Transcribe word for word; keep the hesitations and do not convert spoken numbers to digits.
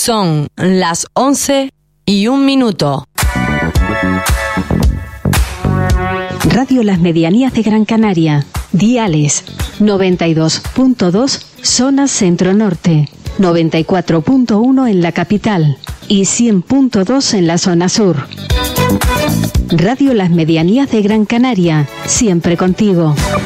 Son las once y un minuto. Radio Las Medianías de Gran Canaria. Diales noventa y dos punto dos zona centro-norte, noventa y cuatro punto uno en la capital y cien punto dos en la zona sur. Radio Las Medianías de Gran Canaria, siempre contigo.